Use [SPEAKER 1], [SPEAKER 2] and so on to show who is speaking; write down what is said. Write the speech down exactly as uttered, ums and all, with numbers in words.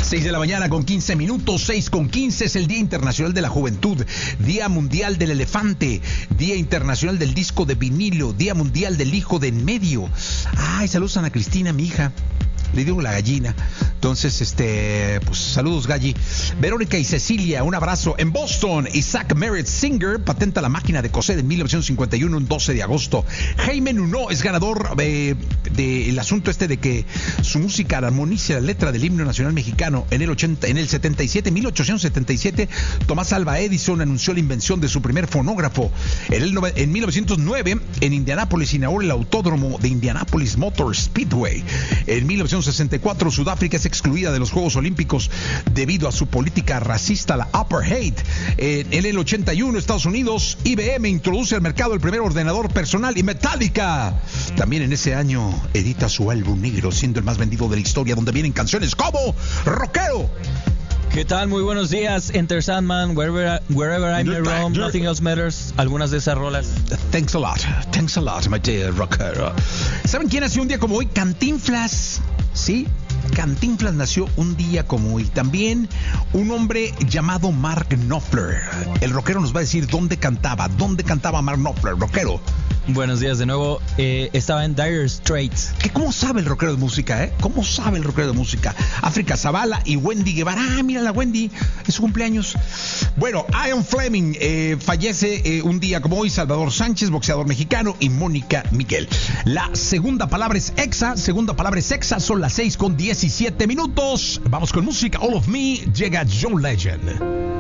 [SPEAKER 1] seis de la mañana con quince minutos, seis con quince es el Día Internacional de la Juventud, Día Mundial del Elefante, Día Internacional del Disco de Vinilo, Día Mundial del Hijo de en Medio. Ay, saludos a Ana Cristina, mi hija. Le digo la gallina. Entonces, este, pues saludos, Galli. Verónica y Cecilia, un abrazo. En Boston, Isaac Merritt Singer patenta la máquina de coser en mil novecientos cincuenta y uno, un doce de agosto. Jaime Nuno es ganador del de, de asunto este de que su música armonice la letra del himno nacional mexicano. En el ochenta, en el setenta y siete, mil ochocientos setenta y siete, Tomás Alva Edison anunció la invención de su primer fonógrafo. En, el, en mil novecientos nueve, en Indianápolis, inaugura el autódromo de Indianapolis Motor Speedway. En mil novecientos sesenta y cuatro, Sudáfrica es excluida de los Juegos Olímpicos debido a su política racista, la apartheid. Eh, en el ochenta y uno, Estados Unidos, I B M introduce al mercado el primer ordenador personal, y Metallica también en ese año edita su álbum negro, siendo el más vendido de la historia, donde vienen canciones como Rockero.
[SPEAKER 2] ¿Qué tal? Muy buenos días. Enter Sandman, Wherever, wherever I'm in Rome, Nothing Else Matters. Algunas de esas rolas.
[SPEAKER 1] Thanks a lot. Thanks a lot, my dear rockero. ¿Saben quién nació un día como hoy? Cantinflas. ¿Sí? Cantinflas nació un día como hoy. También un hombre llamado Mark Knopfler. El rockero nos va a decir dónde cantaba. ¿Dónde cantaba Mark Knopfler? Rockero.
[SPEAKER 2] Buenos días de nuevo. Eh, estaba en Dire Straits.
[SPEAKER 1] ¿Qué, ¿Cómo sabe el rockero de música, eh? ¿Cómo sabe el rockero de música? África Zavala y Wendy Guevara. Ah, mira la Wendy. Es su cumpleaños. Bueno, Ian Fleming eh, fallece eh, un día como hoy. Salvador Sánchez, boxeador mexicano, y Mónica Miguel. La segunda palabra es exa. Segunda palabra es exa. Son las seis con diecisiete minutos. Vamos con música. All of Me. Llega John Legend.